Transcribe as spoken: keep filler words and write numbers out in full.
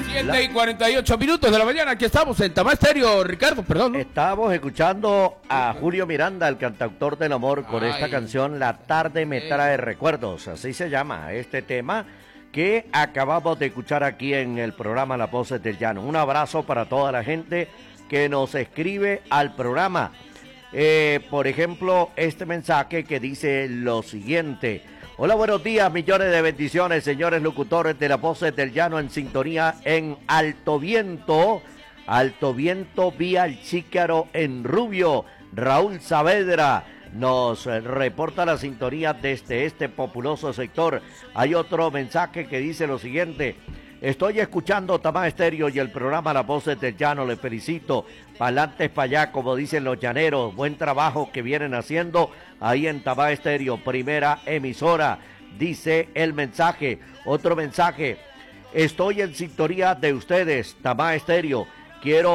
siete y cuarenta y ocho minutos de la mañana, aquí estamos en Tamá Estéreo, Ricardo, perdón. ¿no? Estamos escuchando a Julio Miranda, el cantautor del amor, con Ay, esta canción La tarde me trae recuerdos, así se llama este tema que acabamos de escuchar aquí en el programa Las Voces del Llano. Un abrazo para toda la gente que nos escribe al programa. Eh, por ejemplo, este mensaje que dice lo siguiente: hola, buenos días, millones de bendiciones, señores locutores de Las Voces del Llano, en sintonía en Alto Viento, Alto Viento vía El Chícaro en Rubio. Raúl Saavedra nos reporta la sintonía desde este populoso sector. Hay otro mensaje que dice lo siguiente: estoy escuchando Tamá Estéreo y el programa Las Voces del Llano, les felicito, pa'lante pa' allá, como dicen los llaneros, buen trabajo que vienen haciendo ahí en Tamá Estéreo, primera emisora, dice el mensaje. Otro mensaje: estoy en sintonía de ustedes, Tamá Estéreo, quiero